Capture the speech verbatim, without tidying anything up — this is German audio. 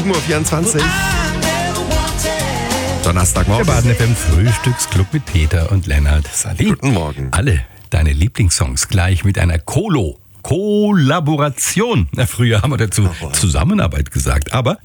sieben Uhr vierundzwanzig. Donnerstagmorgen. Der Baden F M Frühstücksclub mit Peter und Lennart. Sali. Guten Morgen. Alle deine Lieblingssongs gleich mit einer Kolo. Kollaboration. Na, früher haben wir dazu Zusammenarbeit gesagt, aber